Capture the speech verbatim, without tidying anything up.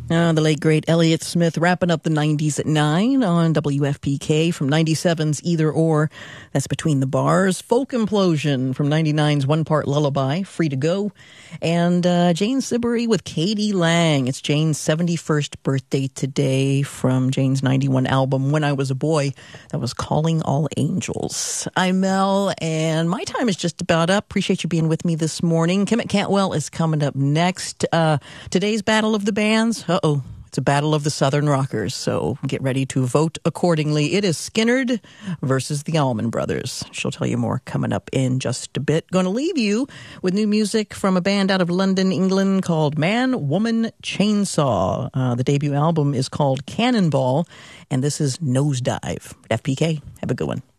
Uh, the late, great Elliott Smith wrapping up the nineties at nine on W F P K from ninety-seven's Either Or. That's Between the Bars. Folk Implosion from ninety-nine's One Part Lullaby, Free to Go. And uh, Jane Siberry with Katie Lang. It's Jane's seventy-first birthday today from Jane's ninety-one album, When I Was a Boy. That was Calling All Angels. I'm Mel, and my time is just about up. Appreciate you being with me this morning. Kemet Cantwell is coming up next. Uh, today's Battle of the Bands. Uh-oh, it's a battle of the Southern Rockers, so get ready to vote accordingly. It is Skynyrd versus the Allman Brothers. She'll tell you more coming up in just a bit. Going to leave you with new music from a band out of London, England called Man, Woman, Chainsaw. Uh, the debut album is called Cannonball, and this is Nosedive. F P K, have a good one.